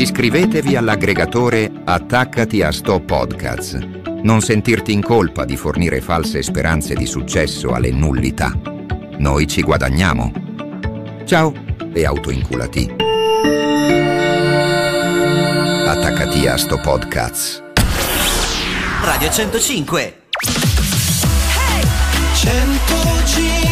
Iscrivetevi all'aggregatore Attaccati a Sto Podcasts. Non sentirti in colpa di fornire false speranze di successo alle nullità. Noi ci guadagniamo. Ciao e autoinculati. Attaccati a Sto Podcasts. Radio 105. 105.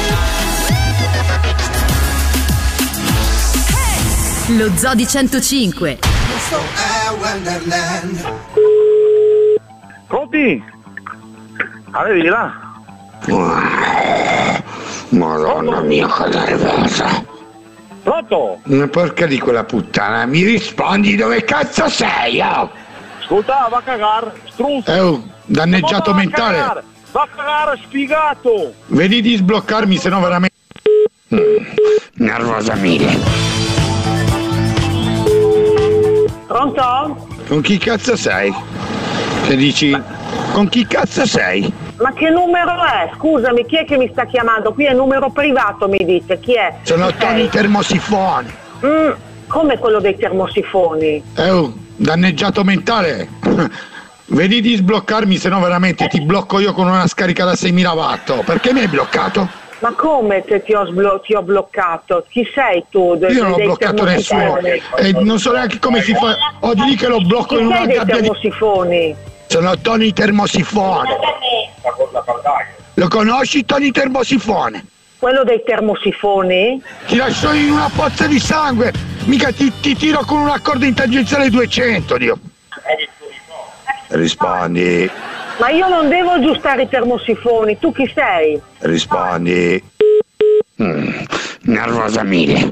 Lo Zoo di 105. Questo è Wonderland. Pronti? Avevi là? Madonna mia, che nervosa. Pronto? Una porca di quella puttana, mi rispondi dove cazzo sei, oh? Ascolta, va a cagare, struzzo. Danneggiato mentale. Va a cagare, sfigato. Vedi di sbloccarmi, se no veramente... Nervosa mille. Pronto? Con chi cazzo sei? Che dici? Con chi cazzo sei? Ma che numero è? Scusami, chi è che mi sta chiamando? Qui è numero privato, mi dice, chi è? Sono Tony Termosifoni. Come quello dei termosifoni? Danneggiato mentale. Vedi di sbloccarmi, se no veramente ti blocco io con una scarica da 6.000 watt. Perché mi hai bloccato? Ma come che ti ho bloccato? Chi sei tu? Io non ho bloccato nessuno e non so neanche come si fa. Oggi lì che lo blocco chi in una sei dei gabbia di... termosifoni? Sono Tony Termosifone. Lo conosci Tony Termosifone? Quello dei termosifoni? Ti lascio in una pozza di sangue. Mica ti tiro con un accordo in tangenziale 200, Dio. Rispondi. Ma io non devo aggiustare i termosifoni, tu chi sei? Rispondi. Nervosa mille.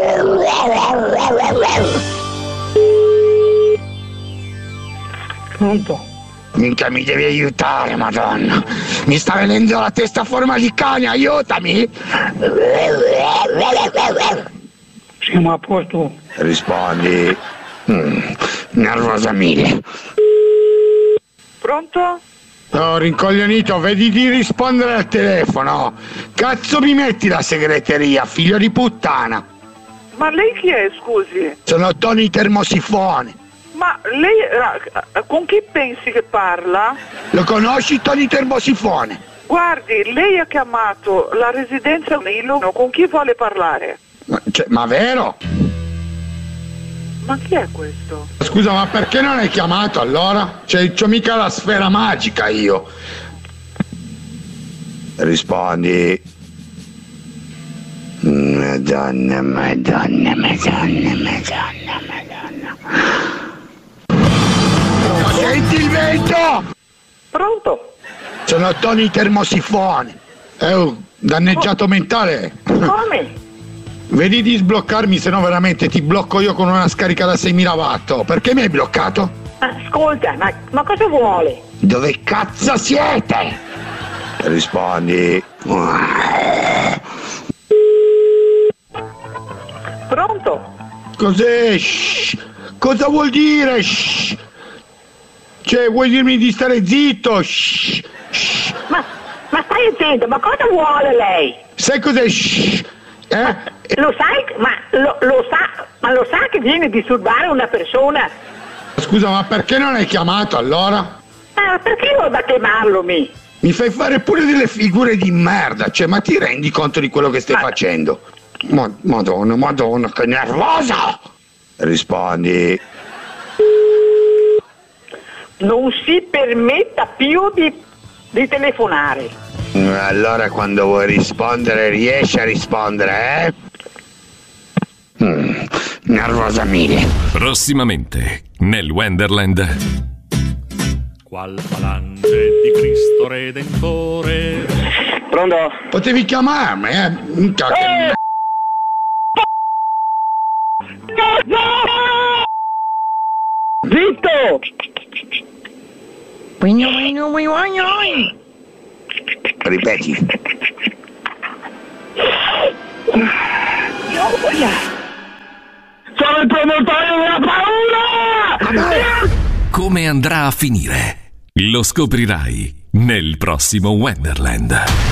Pronto? Minchia, mi devi aiutare, madonna. Mi sta venendo la testa a forma di cane, aiutami. Siamo a posto. Rispondi. Nervosa mille. Pronto? No, rincoglionito, vedi di rispondere al telefono. Cazzo mi metti la segreteria, figlio di puttana. Ma lei chi è, scusi? Sono Tony Termosifone. Ma lei con chi pensi che parla? Lo conosci Tony Termosifone? Guardi, lei ha chiamato la residenza Nilo, con chi vuole parlare? Ma vero? Ma chi è questo? Scusa, ma perché non hai chiamato allora? C'ho mica la sfera magica io. Rispondi. Madonna, madonna, madonna, madonna, madonna. Senti il vento? Pronto? Sono Tony Termosifone. Danneggiato mentale. Come? Vedi di sbloccarmi, se no veramente ti blocco io con una scarica da 6.000 watt. Perché mi hai bloccato? Ascolta, ma cosa vuole? Dove cazzo siete? Rispondi. Pronto? Cos'è? Shh. Cosa vuol dire? Shh. Cioè, vuoi dirmi di stare zitto? Shh. Shh. Ma stai attento, ma cosa vuole lei? Sai cos'è? Shh. Lo sai, lo sa che viene a disturbare una persona? Scusa, ma perché non hai chiamato allora? Perché non da chiamarlo mi? Mi fai fare pure delle figure di merda, cioè, ma ti rendi conto di quello che stai facendo? Madonna, che nervosa! Rispondi. Non si permetta più di telefonare. Allora quando vuoi rispondere riesci a rispondere, Nervosa mille. Prossimamente nel Wonderland. Qual falange di Cristo Redentore. Pronto? Potevi chiamarmi, Minchia, che... Zitto! Ripeti. Sono il promotore della paura! Come andrà a finire? Lo scoprirai nel prossimo Wonderland.